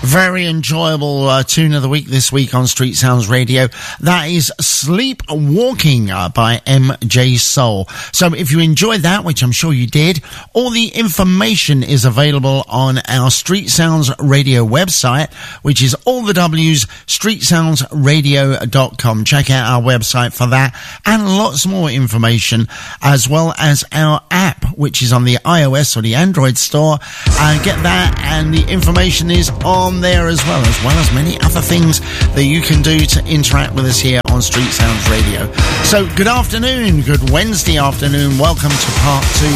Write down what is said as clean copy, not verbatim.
Very enjoyable tune of the week this week on Street Sounds Radio. That is Sleepwalking by MJ Soul. So if you enjoyed that, which I'm sure you did, all the information is available on our Street Sounds Radio website, which is all the W's, streetsoundsradio.com. Check out our website for that and lots more information, as well as our app, which is on the iOS or the Android store. Get that, and the information is on there as well as many other things that you can do to interact with us here on Street Sounds Radio. So good afternoon, good Wednesday afternoon. Welcome to part 2